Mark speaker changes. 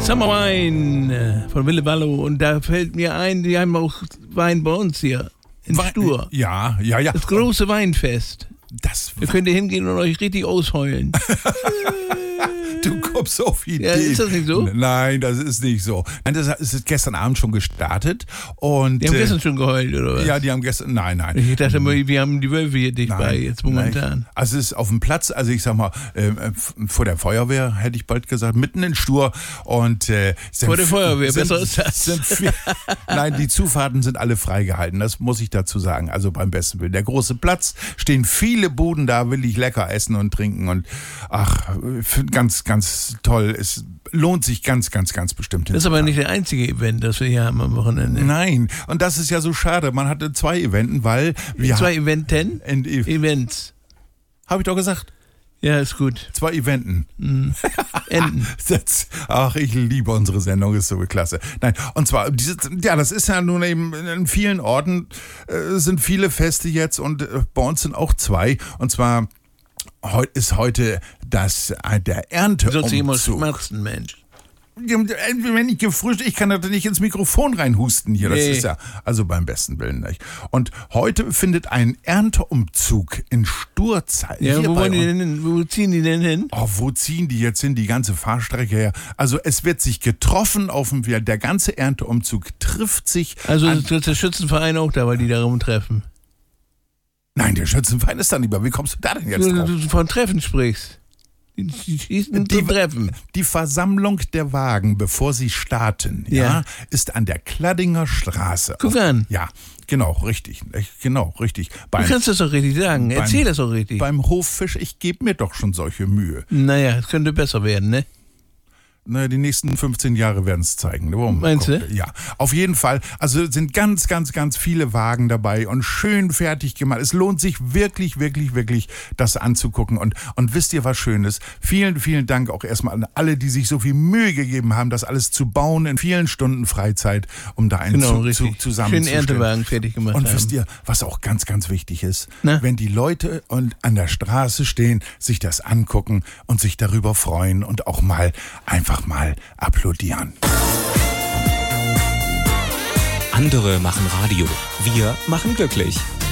Speaker 1: Summer Wine von Wille Wallo. Und da fällt mir ein, die haben auch Wein bei uns hier in Stur.
Speaker 2: Ja.
Speaker 1: Das große Weinfest. Da könnt ihr hingehen und euch richtig ausheulen.
Speaker 2: Du kommst auf Ideen.
Speaker 1: Ja, ist das nicht so?
Speaker 2: Nein, das ist nicht so. Nein, das ist gestern Abend schon gestartet. Und,
Speaker 1: Die haben gestern schon geheult, oder was?
Speaker 2: Ja, die haben gestern, nein.
Speaker 1: Ich dachte mal, wir haben die Wölfe hier dicht bei, jetzt momentan.
Speaker 2: Nein. Also es ist auf dem Platz, also ich sag mal, vor der Feuerwehr, hätte ich bald gesagt, mitten in Stur. Und,
Speaker 1: vor der Feuerwehr, besser ist das.
Speaker 2: Nein, die Zufahrten sind alle freigehalten, das muss ich dazu sagen, also beim besten Willen. Der große Platz, stehen viele Buden da, will ich lecker essen und trinken und ganz toll. Es lohnt sich ganz bestimmt.
Speaker 1: Das ist aber nicht der einzige Event, das wir hier haben am Wochenende.
Speaker 2: Nein, und das ist ja so schade. Man hatte 2 Eventen, weil wir...
Speaker 1: 2 Events.
Speaker 2: Habe ich doch gesagt.
Speaker 1: Ja, ist gut.
Speaker 2: 2 Eventen.
Speaker 1: Enden.
Speaker 2: Ich liebe unsere Sendung, ist so klasse. Nein, und zwar, das ist ja nun eben in vielen Orten sind viele Feste jetzt und bei uns sind auch 2. Und zwar ist heute der Ernteumzug.
Speaker 1: Sollst du immer schmatzen, Mensch.
Speaker 2: Wenn ich gefrühstückt, ich kann da nicht ins Mikrofon reinhusten hier. Das ist ja, also beim besten Willen nicht. Und heute findet ein Ernteumzug in Sturzeit.
Speaker 1: Ja, wo wollen die denn hin? Wo ziehen die denn hin?
Speaker 2: Oh, wo ziehen die jetzt hin? Die ganze Fahrstrecke her. Also es wird sich getroffen der ganze Ernteumzug trifft sich.
Speaker 1: Also ist der Schützenverein auch da, weil die da rumtreffen?
Speaker 2: Nein, der Schützenverein ist da nicht mehr. Wie kommst du da denn jetzt drauf?
Speaker 1: Du von Treffen sprichst. Die schießen zum Treffen.
Speaker 2: Die Versammlung der Wagen, bevor sie starten, ist an der Kladdinger Straße.
Speaker 1: Guck an.
Speaker 2: Ja, genau, richtig. Du
Speaker 1: kannst das doch richtig sagen. Erzähl das doch richtig.
Speaker 2: Beim Hoffisch, ich gebe mir doch schon solche Mühe.
Speaker 1: Naja, es könnte besser werden, ne?
Speaker 2: Naja, die nächsten 15 Jahre werden es zeigen.
Speaker 1: Meinst du?
Speaker 2: Ja, auf jeden Fall. Also sind ganz viele Wagen dabei und schön fertig gemacht. Es lohnt sich wirklich, das anzugucken. Und wisst ihr was Schönes? Vielen Dank auch erstmal an alle, die sich so viel Mühe gegeben haben, das alles zu bauen in vielen Stunden Freizeit, um da einen Zug zusammenzustellen.
Speaker 1: Schön Erntewagen fertig gemacht
Speaker 2: und
Speaker 1: haben.
Speaker 2: wisst ihr, was auch ganz wichtig ist? Wenn die Leute an der Straße stehen, sich das angucken und sich darüber freuen und auch einfach mal applaudieren.
Speaker 3: Andere machen Radio. Wir machen glücklich.